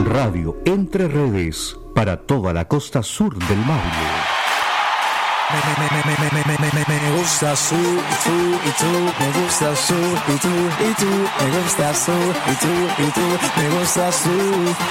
Radio Entre Redes para toda la costa sur del Maule. Me gusta su y tú, me gusta su y tú, me gusta su y tú, me gusta su.